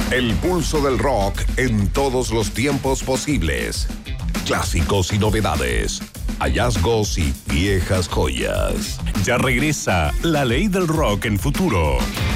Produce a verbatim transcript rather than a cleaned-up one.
El pulso del rock en todos los tiempos posibles. Clásicos y novedades. Hallazgos y viejas joyas. Ya regresa La Ley del Rock en Futuro.